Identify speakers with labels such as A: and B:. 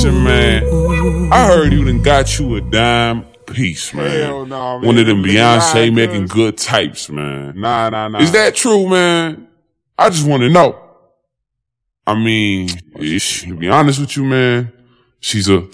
A: Man, I heard you done got you a dime piece, man.
B: Hell no, man.
A: One of them Beyonce
B: Nah,
A: making good types, man.
B: Nah.
A: Is that true, man? I just want to know. I mean, to be honest with you, man, she's a